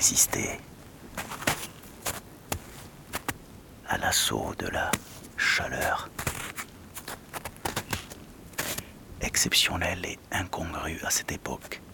résister à l'assaut de la chaleur exceptionnelle et incongrue à cette époque.